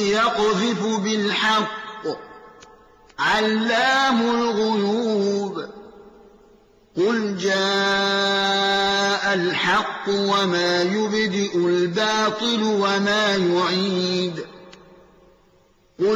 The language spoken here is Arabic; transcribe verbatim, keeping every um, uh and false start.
يقذف بالحق علام الغيوب قل جاء الحق وما يبدئ الباطل وما يعيد